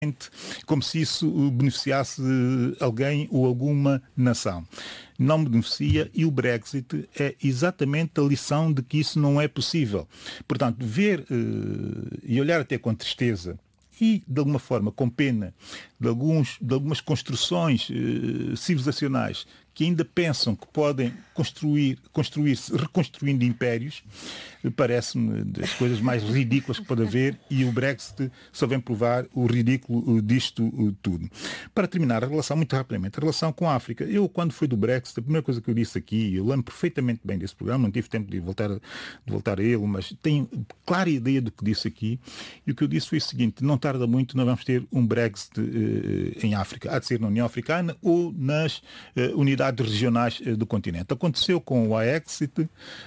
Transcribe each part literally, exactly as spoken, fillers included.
como se isso beneficiasse alguém ou alguma nação. Não beneficia, e o Brexit é exatamente a lição de que isso não é possível. Portanto, ver uh, e olhar até com tristeza e, de alguma forma, com pena de, alguns, de algumas construções uh, civilizacionais que ainda pensam que podem construir, construir-se reconstruindo impérios, parece-me das coisas mais ridículas que pode haver, e o Brexit só vem provar o ridículo disto tudo. Para terminar, a relação, muito rapidamente, a relação com a África. Eu, quando fui do Brexit, a primeira coisa que eu disse aqui, eu lembro perfeitamente bem desse programa, não tive tempo de voltar, de voltar a ele, mas tenho clara ideia do que disse aqui, e o que eu disse foi o seguinte: não tarda muito, nós vamos ter um Brexit uh, em África. Há de ser na União Africana ou nas uh, unidades regionais uh, do continente. Aconteceu com o Exit,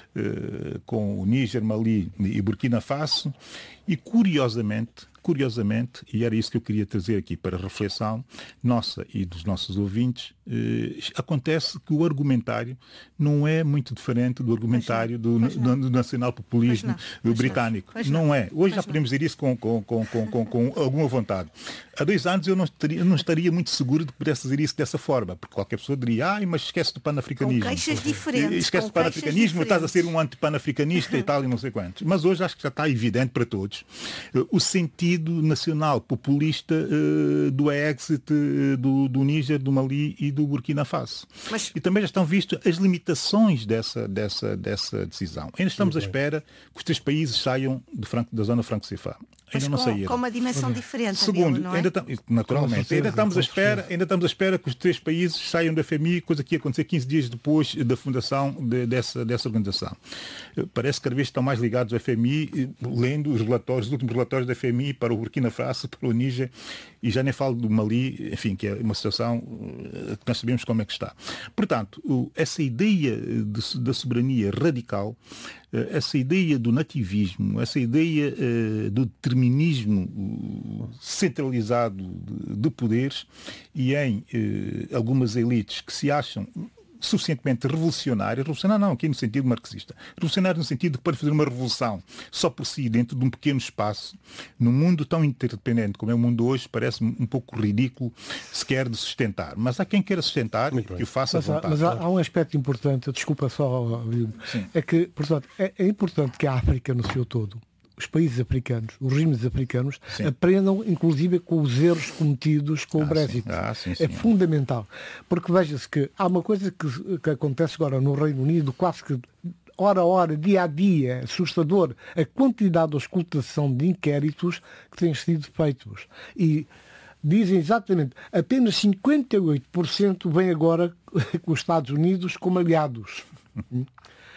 uh, com o Níger, Mali e Burkina Faso, e curiosamente, curiosamente, e era isso que eu queria trazer aqui para a reflexão nossa e dos nossos ouvintes, eh, acontece que o argumentário não é muito diferente do argumentário do, do, do nacional-populismo britânico. Não. não é. Hoje já podemos dizer isso com, com, com, com, com, com alguma vontade. Há dois anos eu não estaria, não estaria muito seguro de que pudesse dizer isso dessa forma, porque qualquer pessoa diria: ai, mas esquece do panafricanismo. Com queixas diferentes. Esquece do panafricanismo, estás a ser um anti-panafricanista e tal, e não sei quantos. Mas hoje acho que já está evidente para todos o sentido nacional populista uh, do Exit, uh, do, do Níger, do Mali e do Burkina Faso. Mas... E também já estão vistas as limitações dessa, dessa, dessa decisão. Ainda estamos à espera que os três países saiam do franco, da zona franco-cefá. Ainda não saíram. Com uma dimensão diferente. Segundo, dele, não é? ainda tam, naturalmente, ainda estamos, à espera, ainda estamos à espera que os três países saiam da F M I, coisa que ia acontecer quinze dias depois da fundação de, dessa, dessa organização. Parece que cada vez estão mais ligados ao F M I, lendo os relatórios, os últimos relatórios da F M I para o Burkina Faso, para o Níger, e já nem falo do Mali, enfim, que é uma situação que nós sabemos como é que está. Portanto, essa ideia de, da soberania radical, essa ideia do nativismo, essa ideia uh, do determinismo uh, centralizado de, de poderes, e em uh, algumas elites que se acham suficientemente revolucionárias, revolucionário não, aqui no sentido marxista, revolucionário no sentido de para fazer uma revolução só por si, dentro de um pequeno espaço, num mundo tão interdependente como é o mundo hoje, parece-me um pouco ridículo sequer de sustentar. Mas há quem queira sustentar e que o faça à vontade. Mas há, há um aspecto importante, desculpa só, é que, portanto, é, é importante que a África no seu todo, os países africanos, os regimes africanos, sim, aprendam inclusive com os erros cometidos com ah, o Brexit. Ah, sim, sim, é fundamental. Porque veja-se que há uma coisa que, que acontece agora no Reino Unido, quase que hora a hora, dia a dia, assustador, a quantidade de auscultação de inquéritos que têm sido feitos. E dizem exatamente, apenas cinquenta e oito por cento vem agora com os Estados Unidos como aliados. uh,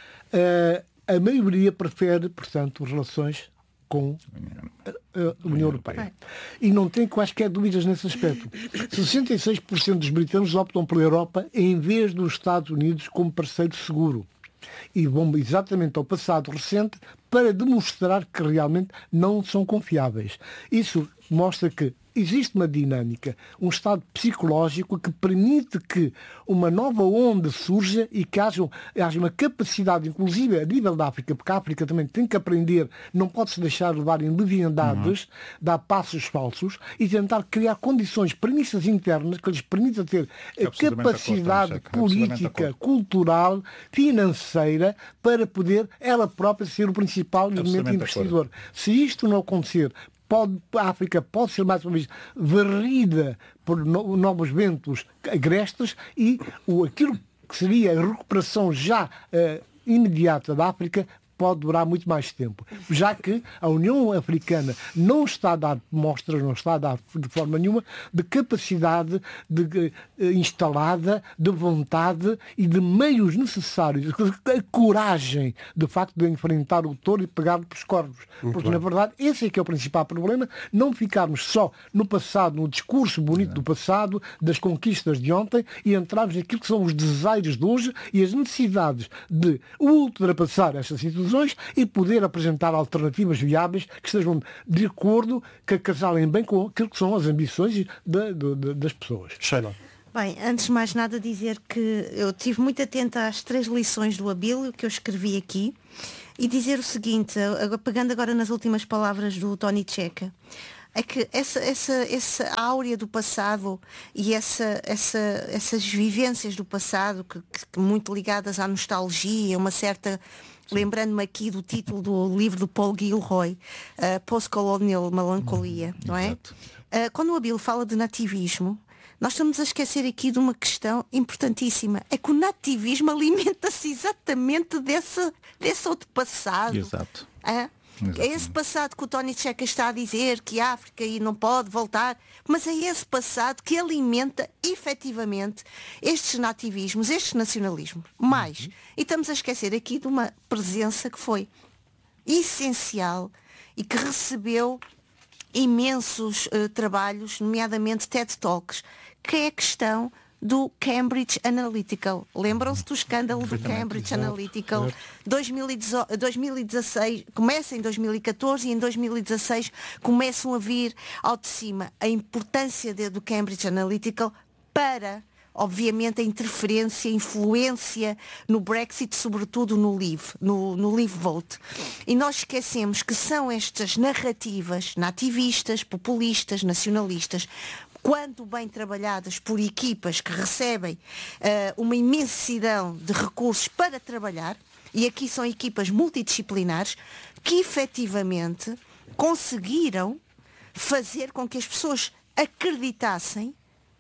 A maioria prefere, portanto, relações com a União Europeia. E não tem quaisquer dúvidas nesse aspecto. sessenta e seis por cento dos britânicos optam pela Europa em vez dos Estados Unidos como parceiro seguro. E vão exatamente ao passado recente para demonstrar que realmente não são confiáveis. Isso mostra que existe uma dinâmica, um estado psicológico que permite que uma nova onda surja e que haja, haja uma capacidade, inclusive a nível da África, porque a África também tem que aprender, não pode-se deixar levar em leviandades, uhum, dar passos falsos e tentar criar condições, premissas internas que lhes permitam ter a capacidade acordo, política, cultural, financeira, para poder ela própria ser o principal elemento investidor. Se isto não acontecer, Pode, a África pode ser mais uma vez varrida por no, novos ventos agrestes e o, aquilo que seria a recuperação já uh, imediata da África pode durar muito mais tempo, já que a União Africana não está a dar mostras, não está a dar de forma nenhuma de capacidade de, uh, instalada, de vontade e de meios necessários, a coragem, de facto, de enfrentar o touro e pegar-lhe pelos corvos. Muito Porque, bem. na verdade, esse é que é o principal problema, não ficarmos só no passado, no discurso bonito do passado, das conquistas de ontem, e entrarmos naquilo que são os desejos de hoje e as necessidades de ultrapassar estas situações e poder apresentar alternativas viáveis que estejam de acordo, que casalem bem com aquilo que são as ambições de, de, de, das pessoas. Sheila. Bem, antes de mais nada dizer que eu estive muito atenta às três lições do Abílio que eu escrevi aqui e dizer o seguinte, pegando agora nas últimas palavras do Tony Checa. é que essa, essa, essa áurea do passado e essa, essa, essas vivências do passado, que, que muito ligadas à nostalgia, uma certa... Lembrando-me aqui do título do livro do Paul Gilroy, uh, Post-Colonial Melancolia, hum, não é? Uh, quando o Abílio fala de nativismo, nós estamos a esquecer aqui de uma questão importantíssima. É que o nativismo alimenta-se exatamente desse, desse outro passado. Exato. Uh, é esse passado que o Tony Checa está a dizer, que a África aí não pode voltar, mas é esse passado que alimenta efetivamente estes nativismos, estes nacionalismos. Mais, uhum. E estamos a esquecer aqui de uma presença que foi essencial e que recebeu imensos uh, trabalhos, nomeadamente TED Talks, que é a questão do Cambridge Analytical. Lembram-se do escândalo do Cambridge Analytical? dois mil e dezasseis, começa em dois mil e catorze e em dois mil e dezasseis começam a vir ao de cima a importância de, do Cambridge Analytical para, obviamente, a interferência, a influência no Brexit, sobretudo no Leave, no, no Leave Vote. E nós esquecemos que são estas narrativas nativistas, populistas, nacionalistas, quando bem trabalhadas por equipas que recebem uh, uma imensidão de recursos para trabalhar, e aqui são equipas multidisciplinares, que efetivamente conseguiram fazer com que as pessoas acreditassem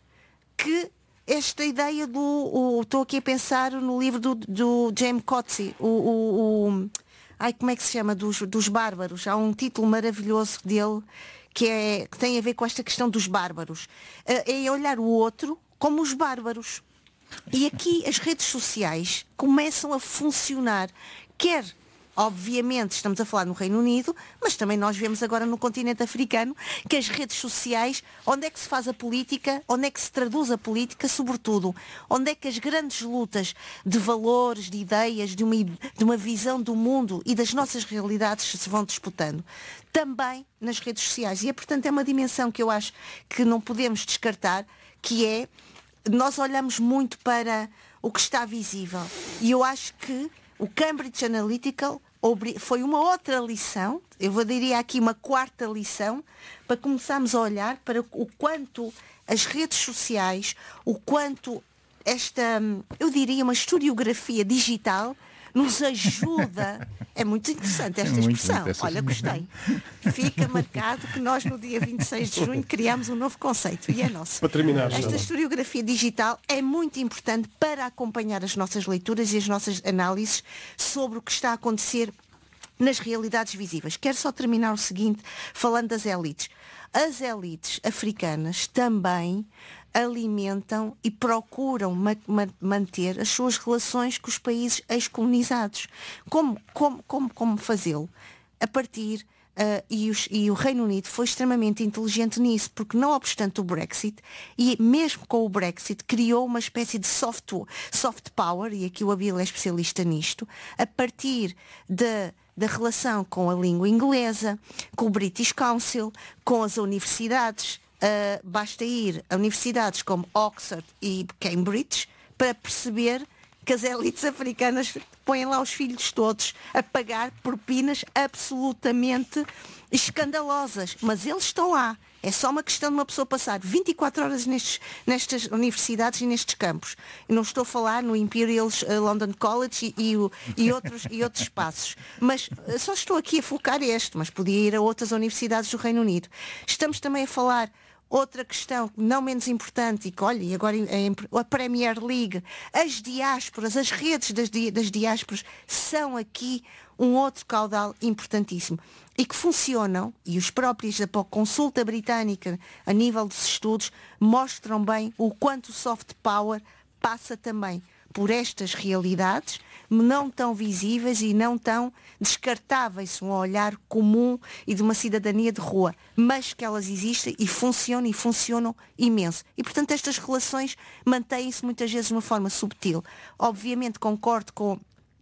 que esta ideia do... O, estou aqui a pensar no livro do, do James Coetzee, o, o, o, ai, como é que se chama? Dos, dos bárbaros. Há um título maravilhoso dele que, é, que tem a ver com esta questão dos bárbaros. É olhar o outro como os bárbaros. E aqui as redes sociais começam a funcionar, quer... Obviamente estamos a falar no Reino Unido, mas também nós vemos agora no continente africano que as redes sociais, onde é que se faz a política, onde é que se traduz a política, sobretudo, onde é que as grandes lutas de valores, de ideias, de uma, de uma visão do mundo e das nossas realidades se vão disputando. Também nas redes sociais. E, é, portanto, é uma dimensão que eu acho que não podemos descartar, que é, nós olhamos muito para o que está visível. E eu acho que o Cambridge Analytical foi uma outra lição, eu vou diria aqui uma quarta lição, para começarmos a olhar para o quanto as redes sociais, o quanto esta, eu diria, uma historiografia digital nos ajuda. É muito interessante esta é expressão. Olha, gostei. Fica marcado que nós no dia vinte e seis de junho criamos um novo conceito e é nosso. Para terminar, esta historiografia digital é muito importante para acompanhar as nossas leituras e as nossas análises sobre o que está a acontecer nas realidades visíveis. Quero só terminar o seguinte, falando das elites. As elites africanas também alimentam e procuram ma- ma- manter as suas relações com os países ex-colonizados. Como, como, como, como fazê-lo? A partir, uh, e, os, e o Reino Unido foi extremamente inteligente nisso, porque não obstante o Brexit, e mesmo com o Brexit, criou uma espécie de soft, soft power, e aqui o Abílio é especialista nisto, a partir de da relação com a língua inglesa, com o British Council, com as universidades. Uh, basta ir a universidades como Oxford e Cambridge para perceber que as elites africanas põem lá os filhos todos a pagar propinas absolutamente escandalosas. Mas eles estão lá. É só uma questão de uma pessoa passar vinte e quatro horas nestes, nestas universidades e nestes campos. Eu não estou a falar no Imperial London College e, e, e, outros, e outros espaços. Mas só estou aqui a focar este, mas podia ir a outras universidades do Reino Unido. Estamos também a falar outra questão não menos importante e que, olha, e agora a Premier League, as diásporas, as redes das, di, das diásporas são aqui um outro caudal importantíssimo e que funcionam, e os próprios da consulta britânica a nível dos estudos mostram bem o quanto o soft power passa também por estas realidades não tão visíveis e não tão descartáveis, um olhar comum e de uma cidadania de rua, mas que elas existem e funcionam e funcionam imenso. E, portanto, estas relações mantêm-se muitas vezes de uma forma subtil. Obviamente concordo com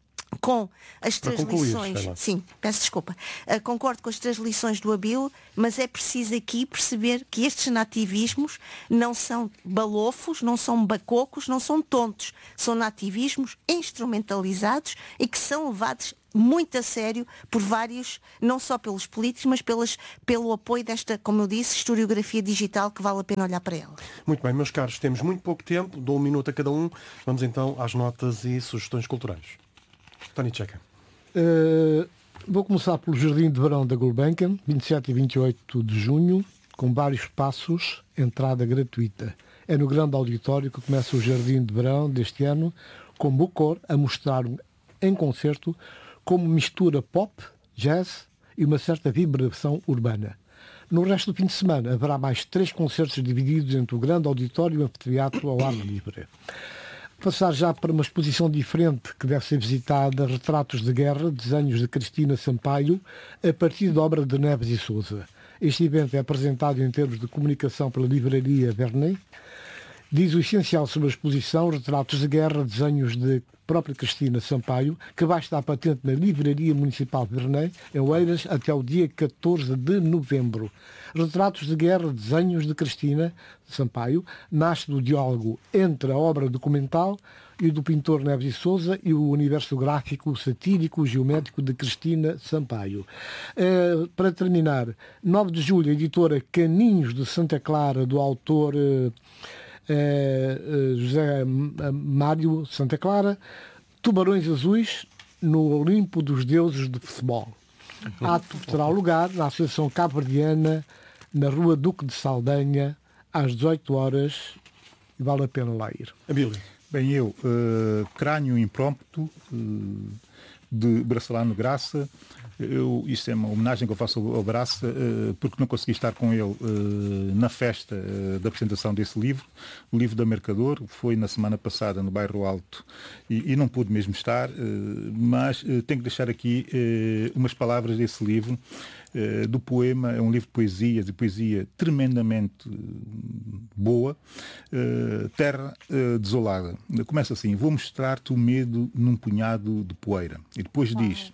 com as três lições, sim, peço desculpa, uh, concordo com as três lições do Abílio, mas é preciso aqui perceber que estes nativismos não são balofos, não são bacocos, não são tontos, são nativismos instrumentalizados e que são levados muito a sério por vários, não só pelos políticos, mas pelas, pelo apoio desta, como eu disse, historiografia digital, que vale a pena olhar para ela. Muito bem, meus caros, temos muito pouco tempo, dou um minuto a cada um. Vamos então às notas e sugestões culturais. Tony Checa. Uh, vou começar pelo Jardim de Verão da Gulbenkian, vinte e sete e vinte e oito de junho, com vários passos, entrada gratuita. É no grande auditório que começa o Jardim de Verão deste ano, com Bucor a mostrar em concerto como mistura pop, jazz e uma certa vibração urbana. No resto do fim de semana haverá mais três concertos divididos entre o grande auditório e o anfiteatro ao ar livre. Passar já para uma exposição diferente que deve ser visitada, Retratos de Guerra, desenhos de Cristina Sampaio, a partir da obra de Neves e Sousa. Este evento é apresentado em termos de comunicação pela livraria Vernet. Diz o essencial sobre a exposição, Retratos de Guerra, desenhos de própria Cristina Sampaio, que vai estar patente na Livraria Municipal Vernet, em Oeiras, até o dia catorze de novembro. Retratos de Guerra, desenhos de Cristina Sampaio, nasce do diálogo entre a obra documental e do pintor Neves e Sousa e o universo gráfico, satírico, geométrico de Cristina Sampaio. Uh, para terminar, nove de julho, a editora Caninhos de Santa Clara, do autor uh, uh, José Mário Santa Clara, Tubarões Azuis no Olimpo dos Deuses de Futebol. Ato que terá lugar na Associação Cabo-Verdiana, na Rua Duque de Saldanha, às dezoito horas, e vale a pena lá ir. Abílio. Bem, eu, uh, Crânio Impromptu, uh, de Bracelano Graça. Eu, isto é uma homenagem que eu faço ao Graça, uh, porque não consegui estar com ele uh, na festa uh, da apresentação desse livro. O livro da Mercador foi na semana passada no Bairro Alto e, e não pude mesmo estar, uh, mas uh, tenho que deixar aqui uh, umas palavras desse livro. Uh, do poema, é um livro de poesias e poesia tremendamente uh, boa, uh, Terra uh, Desolada. Começa assim: vou mostrar-te o medo num punhado de poeira. E depois diz: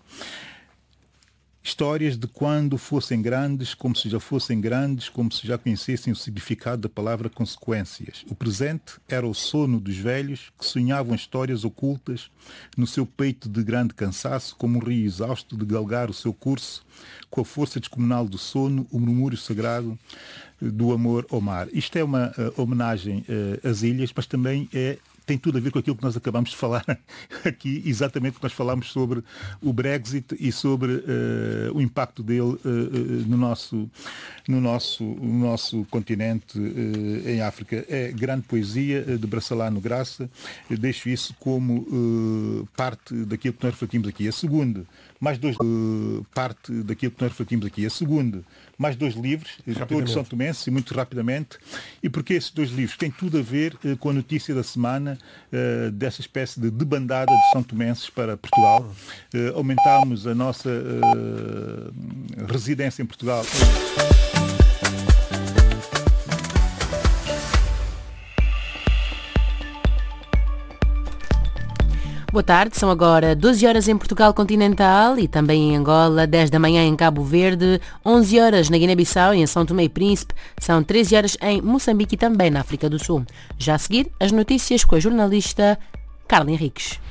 histórias de quando fossem grandes, como se já fossem grandes, como se já conhecessem o significado da palavra consequências. O presente era o sono dos velhos que sonhavam histórias ocultas no seu peito de grande cansaço, como um rio exausto de galgar o seu curso, com a força descomunal do sono, o murmúrio sagrado do amor ao mar. Isto é uma uh, homenagem uh, às ilhas, mas também é tem tudo a ver com aquilo que nós acabamos de falar aqui, exatamente que nós falámos sobre o Brexit e sobre uh, o impacto dele uh, uh, no, nosso, no, nosso, no nosso continente uh, em África. É grande poesia uh, de Bracelano Graça. Eu deixo isso como uh, parte daquilo que nós refletimos aqui. A segunda, mais dois, uh, parte daquilo que nós refletimos aqui. A segunda, mais dois livros, todos são tomenses, e muito rapidamente. E porque esses dois livros têm tudo a ver uh, com a notícia da semana uh, dessa espécie de debandada de São Tomenses para Portugal. Uh, aumentámos a nossa uh, residência em Portugal. Boa tarde, são agora doze horas em Portugal continental e também em Angola, dez da manhã em Cabo Verde, onze horas na Guiné-Bissau e em São Tomé e Príncipe, são treze horas em Moçambique e também na África do Sul. Já a seguir, as notícias com a jornalista Carla Henriques.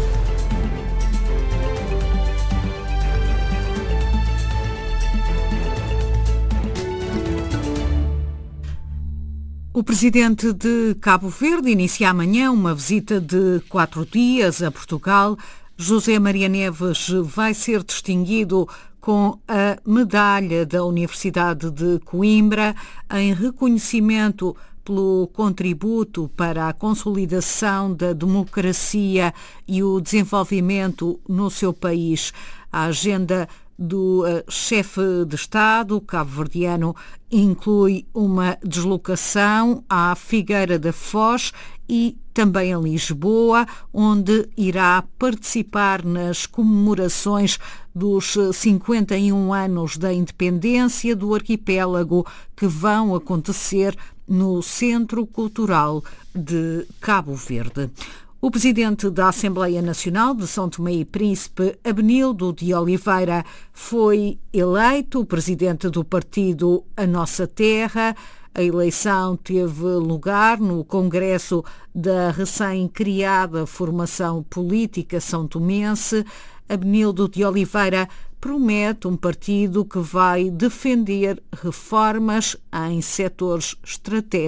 O presidente de Cabo Verde inicia amanhã uma visita de quatro dias a Portugal. José Maria Neves vai ser distinguido com a medalha da Universidade de Coimbra em reconhecimento pelo contributo para a consolidação da democracia e o desenvolvimento no seu país. A agenda do uh, chefe de Estado cabo-verdiano inclui uma deslocação à Figueira da Foz e também a Lisboa, onde irá participar nas comemorações dos cinquenta e um anos da independência do arquipélago, que vão acontecer no Centro Cultural de Cabo Verde. O presidente da Assembleia Nacional de São Tomé e Príncipe, Abenildo de Oliveira, foi eleito presidente do partido A Nossa Terra. A eleição teve lugar no Congresso da recém-criada Formação Política São Tomense. Abenildo de Oliveira, promete um partido que vai defender reformas em setores estratégicos.